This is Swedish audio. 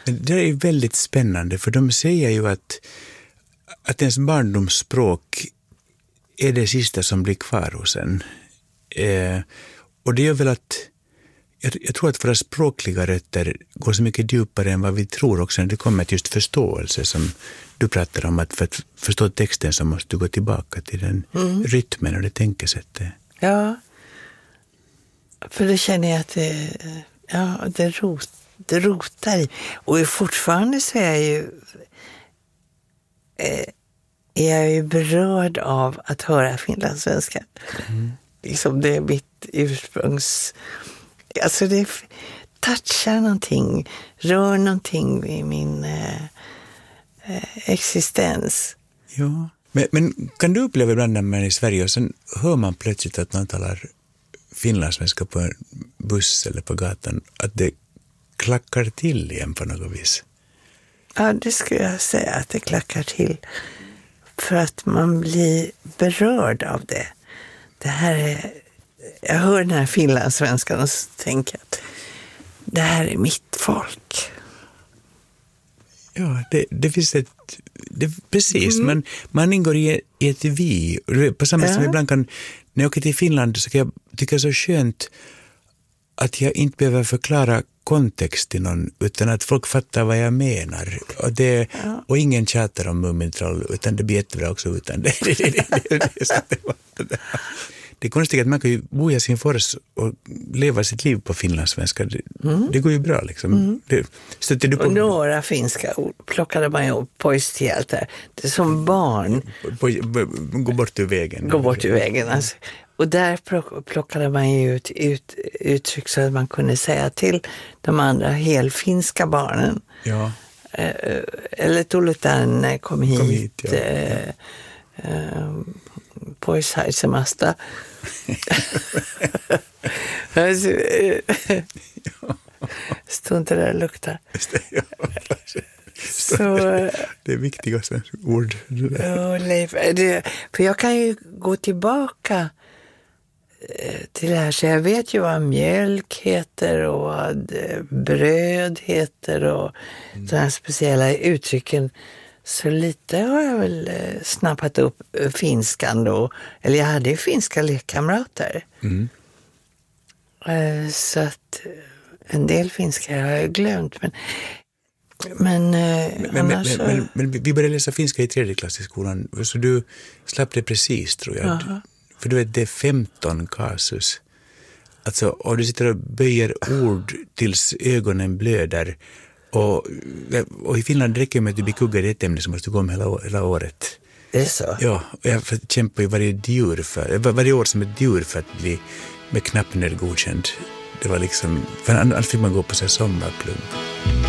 Men det är väldigt spännande, för de säger ju att ens barndomsspråk är det sista som blir kvar hos en. Och det gör väl att jag tror att våra språkliga rötter går så mycket djupare än vad vi tror också när det kommer till just förståelse som du pratar om, att för att förstå texten så måste du gå tillbaka till den rytmen och det tänkesättet. Ja, för då känner jag att det rotar i. Och fortfarande så är jag ju berörd av att höra finlandssvenska. Liksom det är mitt ursprungs... Alltså det touchar någonting, rör någonting i min existens. Ja, men kan du uppleva ibland när man är i Sverige och sen hör man plötsligt att någon talar finlandssvenska på en buss eller på gatan, att det klackar till igen på något vis? Ja, det skulle jag säga att det klackar till. För att man blir berörd av det. Det här är... Jag hör den här finlandssvenskan och tänker att det här är mitt folk. Ja, det finns precis, man ingår i ett vi. På samma sätt som ibland kan, när jag åker till Finland så kan jag tycka så skönt att jag inte behöver förklara kontext till någon, utan att folk fattar vad jag menar. Och ingen tjatar om Mumintroll, utan det blir jättebra också utan det. Det är konstigt att man kan ju bo i Helsingfors och leva sitt liv på finlandssvenska. Det går ju bra liksom. Och några finska ord plockade man ju upp poästjält där. Det är som barn. Gå bort ur vägen. Gå bort ur vägen. Alltså. Och där plockade man ju ut uttryck så att man kunde säga till de andra helfinska barnen. Ja. Eller Tullutan kom hit. Pois haisemasta. Stod inte där och lukta. Så, det är viktiga ord. För jag kan ju gå tillbaka till det här. Så jag vet ju vad mjölk heter och vad bröd heter och de här speciella uttrycken. Så lite har jag väl snappat upp finskan då. Eller jag hade ju finska lekkamrater. Så att en del finska har jag glömt. Men vi började läsa finska i 3:e klass i skolan. Så du slapp det precis, tror jag. Aha. För du vet, det är 15 kasus. Alltså, och du sitter och böjer ord tills ögonen blöder. Och i Finland räcker med att du blir kuggad i ett ämne så måste du gå om hela året. Det är så? Ja, och jag kämpar ju varje år som ett djur för att bli med knappen godkänd. Det var liksom, för annars fick man gå på sig sommarklubb.